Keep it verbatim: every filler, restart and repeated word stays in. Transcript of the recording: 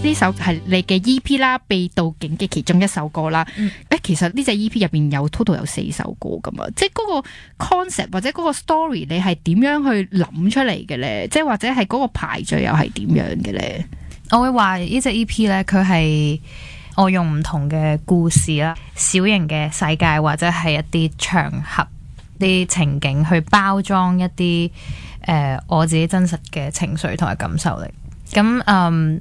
呢首係你嘅 E P 啦，被盜警嘅其中一首歌啦。誒、嗯，其實呢隻 E P 入邊有 total 有四首歌噶嘛，即係嗰個 concept 或者嗰個 story，你係點樣去諗出嚟嘅咧？即係或者係嗰個排序又係點樣嘅咧？ 我會話呢隻 E P 咧，佢係我用唔同嘅故事啦、小型嘅世界或者係一啲場合、啲情景去包裝一啲誒、呃、我自己真實嘅情緒同埋感受力。咁嗯，